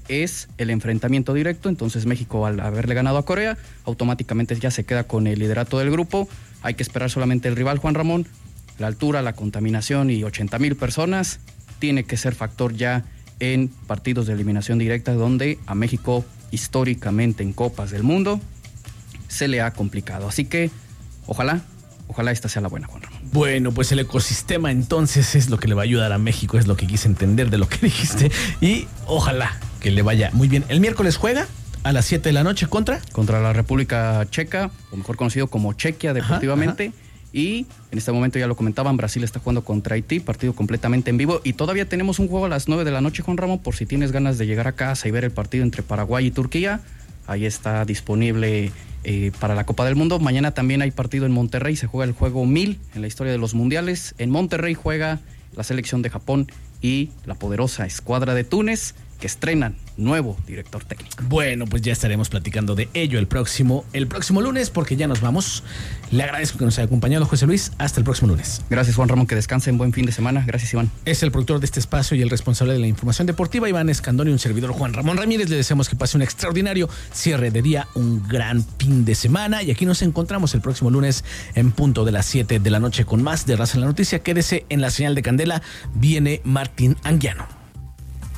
es el enfrentamiento directo. Entonces México, al haberle ganado a Corea, automáticamente ya se queda con el liderato del grupo. Hay que esperar solamente el rival, Juan Ramón. La altura, la contaminación y 80,000 personas tiene que ser factor ya en partidos de eliminación directa, donde a México históricamente en Copas del Mundo se le ha complicado. Así que ojalá esta sea la buena, Juan Ramón. Bueno, pues el ecosistema entonces es lo que le va a ayudar a México, es lo que quise entender de lo que dijiste, y ojalá que le vaya muy bien. El miércoles juega a las 7 de la noche contra la República Checa, o mejor conocido como Chequia deportivamente. Ajá. Y en este momento ya lo comentaban, Brasil está jugando contra Haití, partido completamente en vivo, y todavía tenemos un juego a las 9 de la noche, Juan Ramón, por si tienes ganas de llegar a casa y ver el partido entre Paraguay y Turquía. Ahí está disponible para la Copa del Mundo. Mañana también hay partido en Monterrey, se juega el juego 1000 en la historia de los mundiales. En Monterrey juega la selección de Japón y la poderosa escuadra de Túnez, que estrenan nuevo director técnico. Bueno, pues ya estaremos platicando de ello el próximo lunes, porque ya nos vamos. Le agradezco que nos haya acompañado, José Luis. Hasta el próximo lunes. Gracias, Juan Ramón, que descansen. Buen fin de semana. Gracias, Iván. Es el productor de este espacio y el responsable de la información deportiva, Iván Escandón, y un servidor, Juan Ramón Ramírez. Le deseamos que pase un extraordinario cierre de día, un gran fin de semana, y aquí nos encontramos el próximo lunes en punto de las 7 de la noche con más de Raza en la Noticia. Quédese en la señal de Candela. Viene Martín Anguiano.